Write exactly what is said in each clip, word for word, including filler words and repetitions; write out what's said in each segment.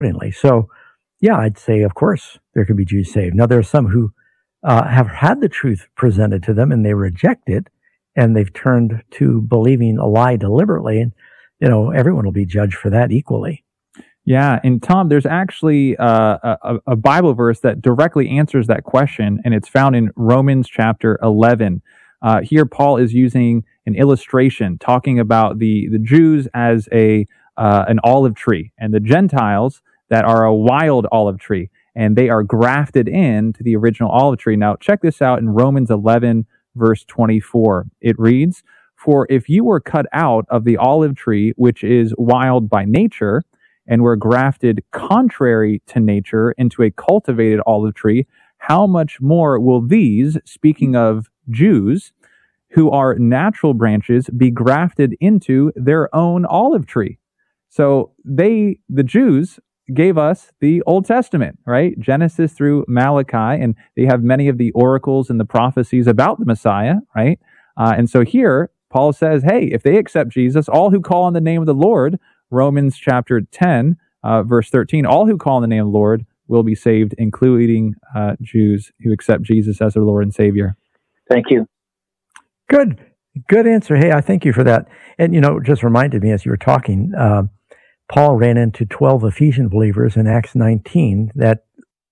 accordingly. So, yeah, I'd say, of course, there can be Jews saved. Now, there are some who uh, have had the truth presented to them and they reject it, and they've turned to believing a lie deliberately. And, you know, everyone will be judged for that equally. Yeah, and Tom, there's actually uh, a, a Bible verse that directly answers that question, and it's found in Romans chapter eleven. Uh, here, Paul is using an illustration talking about the, the Jews as a uh, an olive tree, and the Gentiles that are a wild olive tree, and they are grafted into the original olive tree. Now, check this out in Romans eleven, verse twenty-four. It reads, "For if you were cut out of the olive tree, which is wild by nature, and were grafted contrary to nature into a cultivated olive tree, how much more will these," speaking of Jews, "who are natural branches, be grafted into their own olive tree?" So they, the Jews, gave us the Old Testament, right? Genesis through Malachi, and they have many of the oracles and the prophecies about the Messiah, right? Uh, and so here, Paul says, hey, if they accept Jesus, all who call on the name of the Lord, Romans chapter ten, uh, verse thirteen, all who call on the name of the Lord will be saved, including uh, Jews who accept Jesus as their Lord and Savior. Thank you. Good. Good answer. Hey, I thank you for that. And, you know, it just reminded me as you were talking, uh, Paul ran into twelve Ephesian believers in Acts nineteen that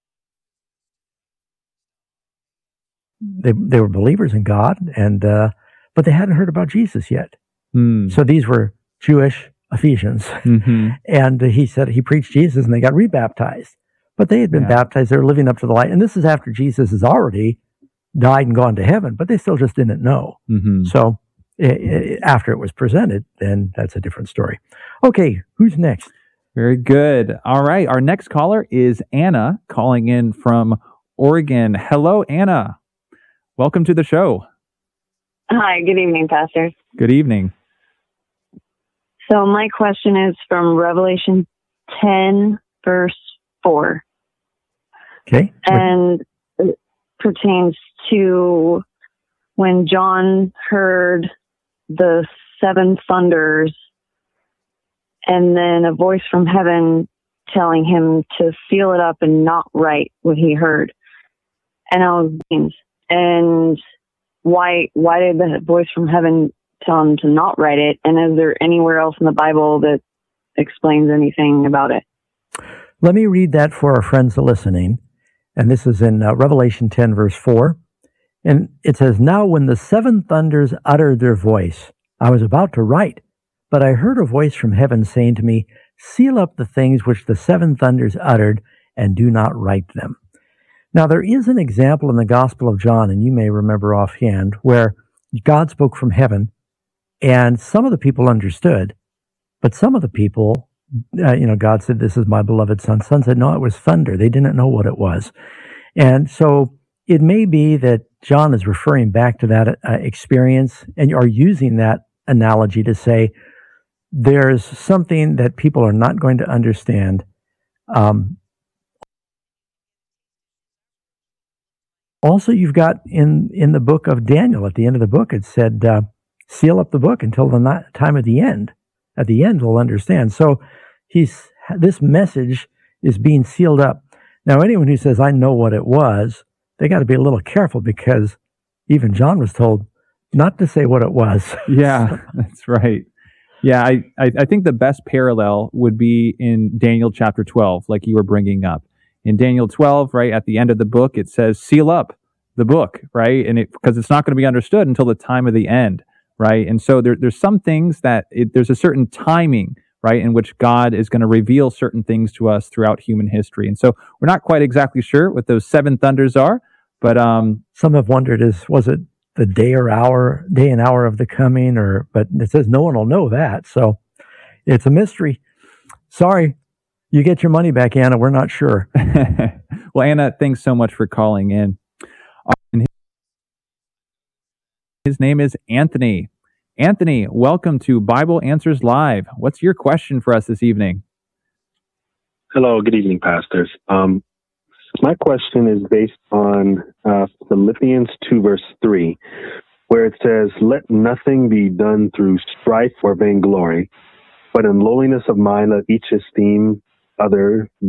they they were believers in God, and uh, but they hadn't heard about Jesus yet. Mm. So these were Jewish Ephesians. Mm-hmm. And he said he preached Jesus and they got rebaptized. But they had been Yeah. baptized. They were living up to the light. And this is after Jesus has already died and gone to heaven, but they still just didn't know. Mm-hmm. So i i after it was presented, then that's a different story. Okay, who's next? Very good. All right. Our next caller is Anna, calling in from Oregon. Hello, Anna. Welcome to the show. Hi, good evening, Pastor. Good evening. So my question is from Revelation ten, verse four. Okay. And it pertains to when John heard the seven thunders and then a voice from heaven telling him to seal it up and not write what he heard. And I was, and why, why did the voice from heaven tell him to not write it? And is there anywhere else in the Bible that explains anything about it? Let me read that for our friends listening. And this is in uh, Revelation ten, verse four. And it says, "Now when the seven thunders uttered their voice, I was about to write, but I heard a voice from heaven saying to me, seal up the things which the seven thunders uttered, and do not write them." Now there is an example in the Gospel of John, and you may remember offhand, where God spoke from heaven, and some of the people understood, but some of the people, uh, you know, God said, "This is my beloved son." Son said, "No, it was thunder." They didn't know what it was. And so it may be that John is referring back to that uh, experience, and are using that analogy to say there's something that people are not going to understand. Um, also, you've got in, in the book of Daniel, at the end of the book, it said, uh, seal up the book until the ni- time of the end. At the end, we'll understand. So he's this message is being sealed up. Now, anyone who says, "I know what it was," they got to be a little careful, because even John was told not to say what it was. Yeah, that's right. Yeah, I, I, I think the best parallel would be in Daniel chapter twelve, like you were bringing up. In Daniel twelve, right, at the end of the book, it says, seal up the book, right? And it, because it's not going to be understood until the time of the end, right? And so there, there's some things that it, there's a certain timing, right, in which God is going to reveal certain things to us throughout human history. And so we're not quite exactly sure what those seven thunders are, but um, some have wondered, is was it the day or hour, day and hour of the coming, or, but it says no one will know that. So it's a mystery. Sorry, you get your money back, Anna. We're not sure. Well, Anna, thanks so much for calling in. And his name is Anthony. Anthony, welcome to Bible Answers Live. What's your question for us this evening? Hello, good evening, pastors. Um, my question is based on uh, Philippians two, verse three, where it says, "Let nothing be done through strife or vainglory, but in lowliness of mind let each esteem other